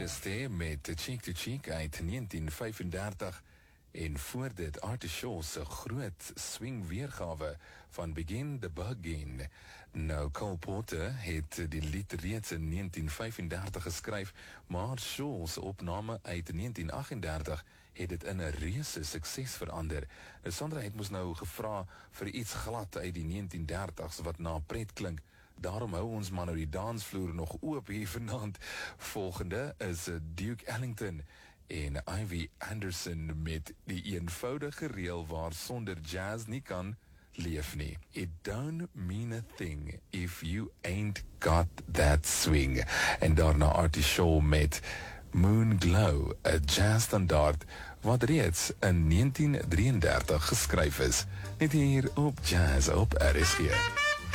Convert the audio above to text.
Aste met Cheek to Cheek uit 1935 en voor dit Artie Shaw se groot swing weergawe van Begin the Begin. Nou, Cole Porter het die lied reeds in 1935 geskryf, maar Shaw se opname uit 1938 het dit in 'n reuse sukses verander. Sandra het mos nou gevra vir iets glad uit die 1930s wat na pret klink. Daarom hou ons maar nou die dansvloer nog oop hier vanaand. Volgende is Duke Ellington en Ivy Anderson met die eenvoudige reël waar sonder jazz nie kan leef nie. It don't mean a thing if you ain't got that swing. En daarna Artie Shaw met Moon Glow, 'n jazzstandaard wat reeds in 1933 geskryf is. Net hier op Jazz op RSG.